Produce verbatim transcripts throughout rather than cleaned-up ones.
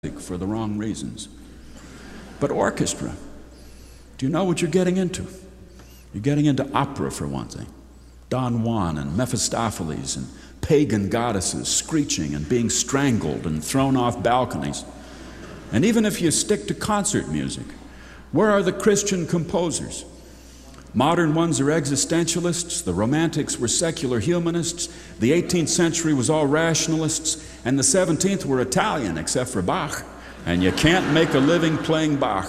for the wrong reasons. But orchestra, do you know what you're getting into? You're getting into opera, for one thing. Don Juan and Mephistopheles and pagan goddesses screeching and being strangled and thrown off balconies. And even if you stick to concert music, where are the Christian composers? Modern ones are existentialists, the Romantics were secular humanists, the eighteenth century was all rationalists, and the seventeenth were Italian, except for Bach, and you can't make a living playing Bach.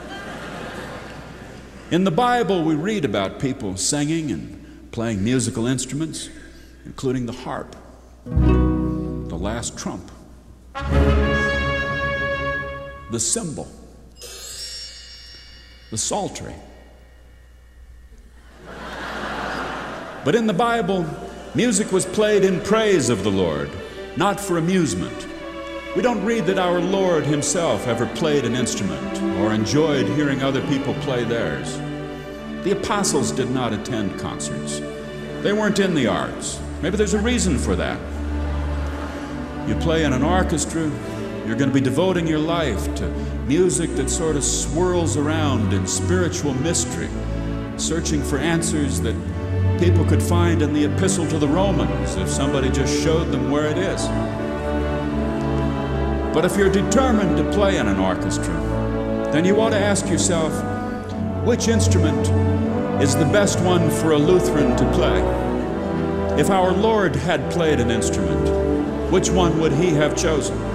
In the Bible, we read about people singing and playing musical instruments, including the harp, the last trump, the cymbal, the psaltery. But in the Bible, music was played in praise of the Lord, not for amusement. We don't read that our Lord himself ever played an instrument or enjoyed hearing other people play theirs. The apostles did not attend concerts. They weren't in the arts. Maybe there's a reason for that. You play in an orchestra, you're going to be devoting your life to music that sort of swirls around in spiritual mystery, searching for answers that people could find in the Epistle to the Romans if somebody just showed them where it is. But if you're determined to play in an orchestra, then you ought to ask yourself, which instrument is the best one for a Lutheran to play? If our Lord had played an instrument, which one would he have chosen?